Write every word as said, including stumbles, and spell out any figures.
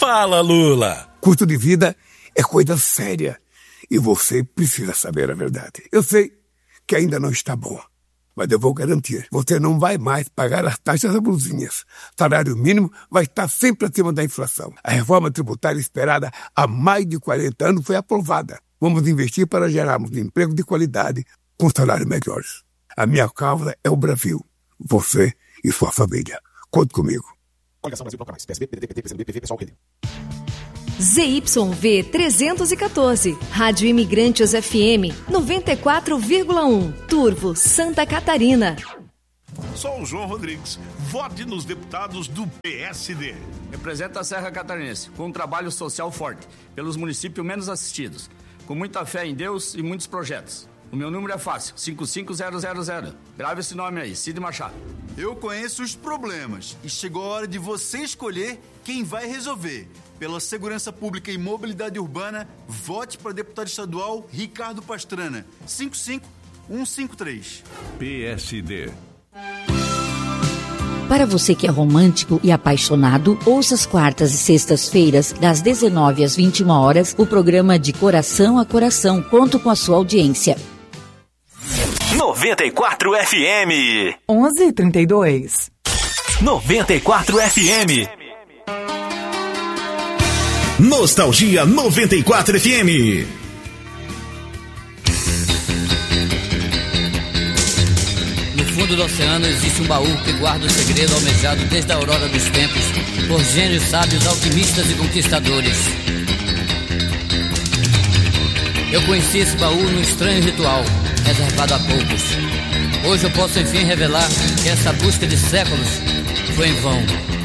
Fala, Lula! Custo de vida é coisa séria e você precisa saber a verdade. Eu sei que ainda não está bom, mas eu vou garantir. Você não vai mais pagar as taxas abusinhas. Salário mínimo vai estar sempre acima da inflação. A reforma tributária esperada há mais de quarenta anos foi aprovada. Vamos investir para gerarmos emprego de qualidade com salários melhores. A minha causa é o Brasil. Você e sua família. Conte comigo. Coligação Brasil Proclamais. P S B, P D T, P T, P C B, P V, Pessoal, Rede. Z Y V trezentos e quatorze, Rádio Imigrantes F M noventa e quatro vírgula um, Turvo, Santa Catarina. Sou o João Rodrigues. Vote nos deputados do P S D. Representa a Serra Catarinense com um trabalho social forte pelos municípios menos assistidos, com muita fé em Deus e muitos projetos. O meu número é fácil, cinco cinco zero zero zero. Grave esse nome aí, Cid Machado. Eu conheço os problemas e chegou a hora de você escolher quem vai resolver. Pela segurança pública e mobilidade urbana, vote para deputado estadual Ricardo Pastrana, cinco cinco um cinco três. P S D. Para você que é romântico e apaixonado, ouça às quartas e sextas-feiras, das dezenove às vinte e uma horas, o programa De Coração a Coração. Conto com a sua audiência. noventa e quatro F M. onze e trinta e dois. noventa e quatro F M. Nostalgia noventa e quatro F M. No fundo do oceano existe um baú que guarda o segredo almejado desde a aurora dos tempos por gênios sábios, alquimistas e conquistadores. Eu conheci esse baú num estranho ritual, reservado a poucos. Hoje eu posso enfim revelar que essa busca de séculos foi em vão.